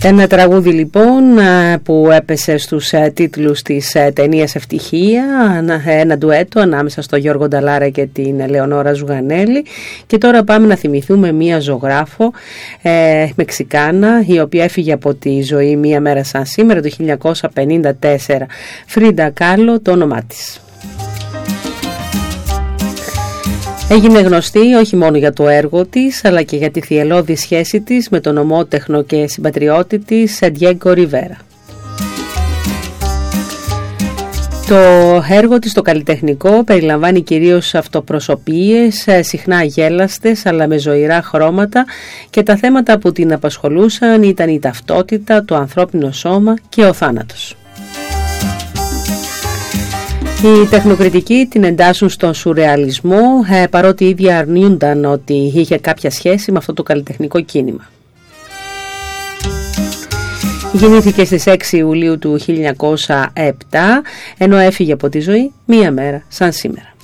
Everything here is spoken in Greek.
Ένα τραγούδι λοιπόν που έπεσε στους τίτλους της ταινίας Ευτυχία, ένα ντουέτο ανάμεσα στο Γιώργο Νταλάρα και την Ελεονόρα Ζουγανέλη. Και τώρα πάμε να θυμηθούμε μία ζωγράφο Μεξικάνα, η οποία έφυγε από τη ζωή μία μέρα σαν σήμερα το 1954. Φρίντα Κάλο το όνομά της. Έγινε γνωστή όχι μόνο για το έργο της, αλλά και για τη θυελλώδη σχέση της με τον ομότεχνο και συμπατριώτη της Ντιέγκο Ριβέρα. Το έργο της το καλλιτεχνικό περιλαμβάνει κυρίως αυτοπροσωπίες, συχνά αγέλαστες αλλά με ζωηρά χρώματα, και τα θέματα που την απασχολούσαν ήταν η ταυτότητα, το ανθρώπινο σώμα και ο θάνατος. Οι τεχνοκριτικοί την εντάσσουν στον σουρεαλισμό, παρότι οι ίδιοι αρνιούνταν ότι είχε κάποια σχέση με αυτό το καλλιτεχνικό κίνημα. Γεννήθηκε στις 6 Ιουλίου του 1907, ενώ έφυγε από τη ζωή μία μέρα σαν σήμερα.